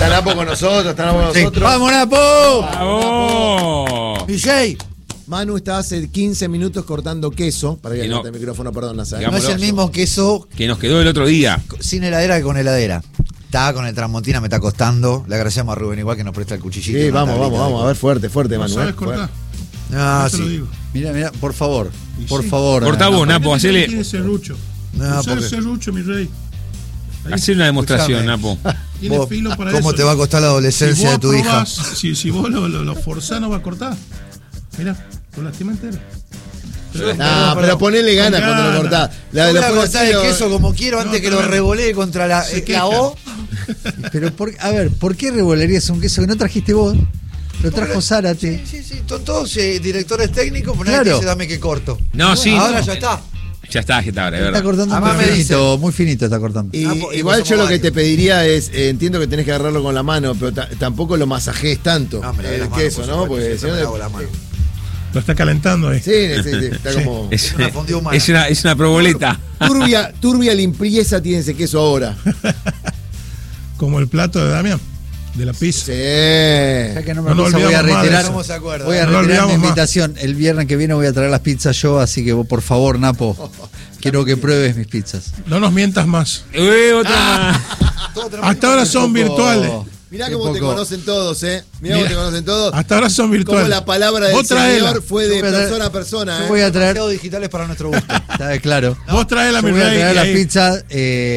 Está Napo con nosotros, ¡Vamos, Napo! ¡Bravo! DJ. Manu está hace 15 minutos cortando queso. Para que Que no. el micrófono, perdón, Nazar. No es el mismo queso Que nos quedó el otro día. sin heladera que con heladera. Está con el Tramontina, me está costando. Le agradecemos a Rubén igual que nos presta el cuchillito. Sí, una vamos, tablita vamos. A ver, fuerte, ¿No Manu. sabes cortar? Ah, Yo te lo sí. digo. Mira, por favor. Y Por sí. favor. Cortá vos, Napo, ¿Por qué hacele. tiene serrucho? No, Usar porque- serrucho, mi rey. Hacé una demostración, Escuchame. Napo. Tiene Vos, filo para ¿cómo eso. te va a costar la adolescencia de tu hija? Si vos lo forzás, no va a cortar. Mirá, lo lastima entero. No, pero ponele ganas Con cuando lo ganas. cortás. Yo voy a cortar el así, queso como quiero antes que lo tremendo. revolee contra la Se queja. O. Pero, a ver, ¿por qué revolerías un queso que no trajiste vos? Lo trajo Zárate. Sí. Son todos directores técnicos, pero nadie Claro. dice dame que corto. No, sí. Ahora no. ya está. Ya está, ahora, de Está verdad. cortando Además muy me finito, muy finito está cortando. Y, y igual vos yo lo somos que te varios. pediría es, entiendo que tenés que agarrarlo con la mano, pero tampoco lo masajees tanto. No, me la doy el las manos, queso, por ¿no? supuesto, Porque si siempre no. me lavo la mano. Lo está calentando ahí. Sí, está como. Es una fondue humana. es una proboleta. Turbia limpieza tiene ese queso ahora. Como el plato de Damián, de la pizza. Sí. Ya que no me No nos pasa, voy a olvidamos más de retirar, eso. ¿Cómo se acuerda? voy a No lo retirar mi olvidamos más. invitación. El viernes que viene voy a traer las pizzas yo, así que vos, por favor, Napo, quiero que pruebes mis pizzas. No nos mientas más. Otra más. Hasta ahora son virtuales. Mirá Qué cómo te poco. conocen todos, Mirá cómo Mira. te conocen todos. Hasta ahora son Cómo virtuales. la palabra del Vos traela. señor fue de Yo voy a traer- persona a persona, Yo voy a traer, Demasiado digitales para nuestro gusto. está claro. Vos traela, Yo mi voy a rey. traer y las ahí- pizzas.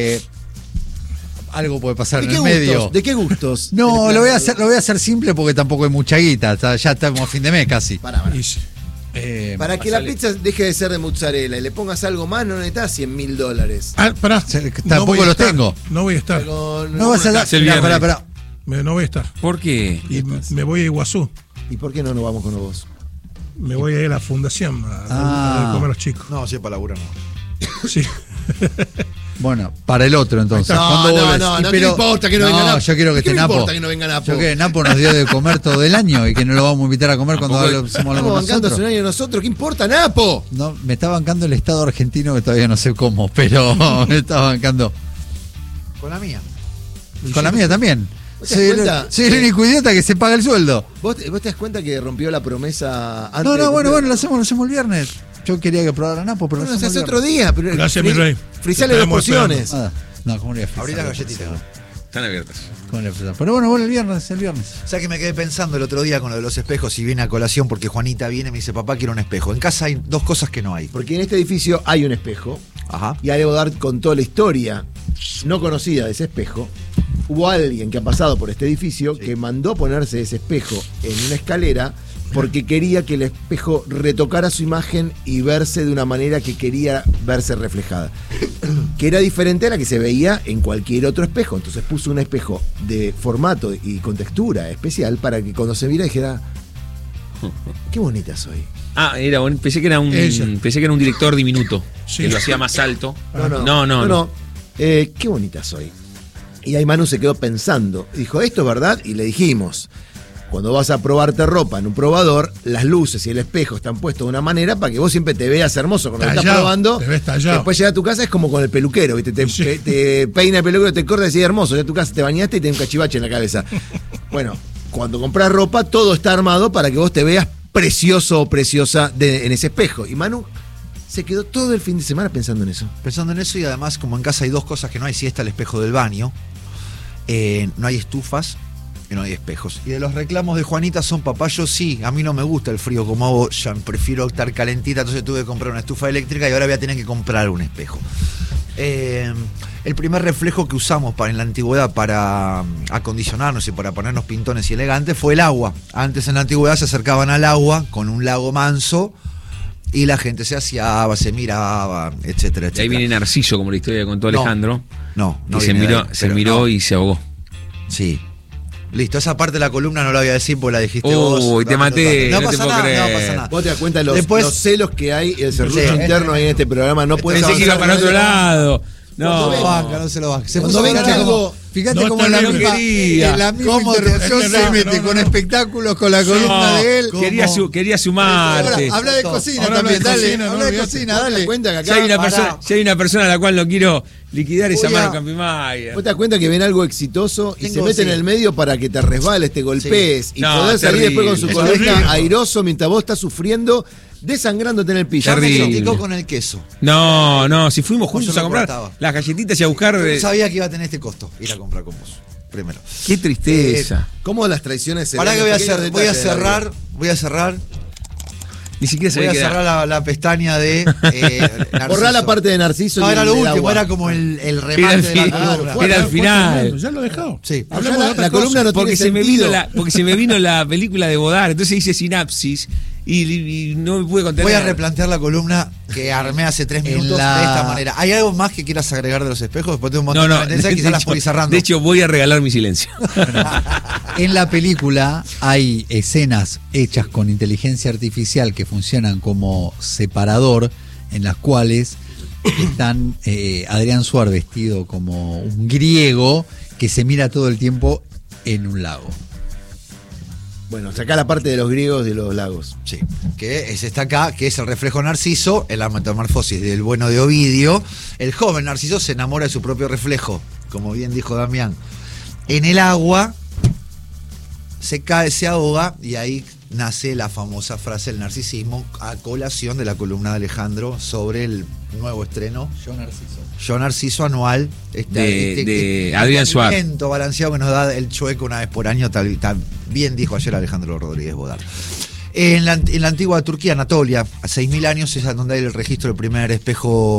Algo puede pasar ¿De en qué el gustos? medio. ¿De qué gustos? No, lo voy a hacer simple porque tampoco hay mucha guita. Ya estamos a fin de mes casi. Pará. Y sí. Para que la pizza deje de ser de mozzarella y le pongas algo más, no necesitas $100.000. Ah, pará. Tampoco voy a los estar. tengo. No voy a estar. No vas a dar. Es el viernes. Pará. No voy a estar. ¿Por qué? Y me voy a Iguazú. ¿Y por qué no nos vamos con vos? Me voy a ir a la fundación a comer a los chicos. No, si para laburar no. Sí. Bueno, para el otro entonces. No, ¿Cuándo no, volvés? no, Y no te importa que no venga Napo. yo quiero que ¿Qué esté me Napo. importa que no venga Napo? Yo que Napo nos dio de comer todo el año y que no lo vamos a invitar a comer cuando Tampoco- hacemos algo Estamos con bancando hace un nosotros. año nosotros. ¿Qué importa, Napo? No, me está bancando el Estado argentino que todavía no sé cómo, pero me está bancando. Con la mía. Con la mía también. ¿Vos te das cuenta? Soy el único idiota que se paga el sueldo. ¿Vos te das cuenta que rompió la promesa antes? No, de bueno, cumplir? lo hacemos el viernes. Yo quería que probara Napo, pero Bueno, lo se hacemos hace el otro día. Pero Gracias, mi rey. Frisale Te 2 estamos porciones. viernes. No, ¿cómo le voy a Abrí frizar? las galletitas. Están abiertas. ¿Cómo le voy a frizar? Pero bueno, el viernes. O sea que me quedé pensando el otro día con lo de los espejos y viene a colación porque Juanita viene y me dice, papá, quiero un espejo. En casa hay dos cosas que no hay. Porque en este edificio hay un espejo. Ajá. Y Alego Dart contó la historia no conocida de ese espejo. Hubo alguien que ha pasado por este edificio que mandó ponerse ese espejo en una escalera porque quería que el espejo retocara su imagen y verse de una manera que quería verse reflejada. Que era diferente a la que se veía en cualquier otro espejo. Entonces puso un espejo de formato y con textura especial para que cuando se viera dijera: qué bonita soy. Ah, era bonito. Pensé que era un director diminuto. Sí. Que lo hacía más alto. No. No. Qué bonita soy. Y ahí Manu se quedó pensando. Dijo, ¿esto es verdad? Y le dijimos, cuando vas a probarte ropa en un probador, las luces y el espejo están puestos de una manera para que vos siempre te veas hermoso cuando lo estás Tallado, probando. te ves tallado. Después llegas a tu casa, es como con el peluquero, ¿viste? Te peina el peluquero, te corta y decís hermoso. Ya a tu casa te bañaste y tenés un cachivache en la cabeza. Bueno, cuando compras ropa, todo está armado para que vos te veas precioso o preciosa en ese espejo. Y Manu se quedó todo el fin de semana pensando en eso. Pensando en eso y además como en casa hay dos cosas que no hay, si está el espejo del baño, no hay estufas y no hay espejos. Y de los reclamos de Juanita son, papá, yo sí, a mí no me gusta el frío como a vos, ya prefiero estar calentita, entonces tuve que comprar una estufa eléctrica y ahora voy a tener que comprar un espejo. El primer reflejo que usamos en la antigüedad para acondicionarnos y para ponernos pintones y elegantes fue el agua. Antes en la antigüedad se acercaban al agua con un lago manso y la gente se aseaba, se miraba, etcétera, Y etcétera. ahí viene Narciso, como la historia que contó Alejandro. No, Que se viene de miró, ahí, se pero miró no. y se ahogó. Sí. Listo, esa parte de la columna no la voy a decir porque la dijiste vos. Uy, te maté, No no te pasa puedo nada, creer. no pasa nada. Vos te das cuenta de los Después- celos que hay, el serrucho Sí. interno ahí en este programa. No puedes Pensé que iba para otro lado. No. No se lo banca, no se lo banca. Se Cuando puso ven que cara como- algo Fíjate No cómo está en la bien, misma, quería. en la misma ¿Cómo te- interrupción es se verdad, mete no, con no. espectáculos, con la columna de él. Quería Ahora, sumarte. habla de cocina Ahora habla también, de dale. cocina, no Habla de olvidate. cocina, ¿Vos te dale. das cuenta que Si hay, acá si hay una persona a la cual no quiero liquidar esa Voy a- mano Campimaya. vos te das cuenta que ven algo exitoso y se Tengo, meten sí. en el medio para que te resbales, te golpees y No, poder salir terrible. después con su Es columna terrible. airoso mientras vos estás sufriendo, desangrándote en el piso. Ya me Terrible. criticó con el queso. No, si fuimos juntos yo a lo comprar cortaba. las galletitas y a buscar. Yo sabía que iba a tener este costo, ir a comprar con vos. Primero. Qué tristeza. ¿Cómo las traiciones se Pará ven que en voy a, pequeños hacer, voy a detalles de la vida? cerrar, voy a cerrar, Ni siquiera se voy ve a cerrar la pestaña de Borrá Narciso. la parte de Narciso. No, y era el lo del último, agua. era como el Era remate el de la fin- columna. era el final. Ya lo dejó. Sí. Hablemos Ya de otra la columna cosa. no porque tiene se me sentido. vino la película de Bodar, entonces hice sinapsis y no me pude contener. Voy a replantear la columna que armé hace 3 En minutos la- de esta manera. ¿Hay algo más que quieras agregar de los espejos? Después tengo un montón No, de tendencias, quizás las puedo ir cerrando. de hecho, voy a regalar mi silencio. En la película hay escenas hechas con inteligencia artificial que funcionan como separador, en las cuales están Adrián Suar vestido como un griego que se mira todo el tiempo en un lago. Bueno, sacá la parte de los griegos de los lagos. Sí, que es esta acá, que es el reflejo Narciso, en la metamorfosis del bueno de Ovidio. El joven Narciso se enamora de su propio reflejo, como bien dijo Damián. En el agua se cae, se ahoga, y ahí nace la famosa frase del narcisismo, a colación de la columna de Alejandro sobre el nuevo estreno Yo Narciso anual, De Adrián Suar. alimento balanceado que nos da el Chueco una vez por año, tal bien dijo ayer Alejandro Rodríguez Bodar. En la antigua Turquía, Anatolia, a 6.000 años, es donde hay el registro del primer espejo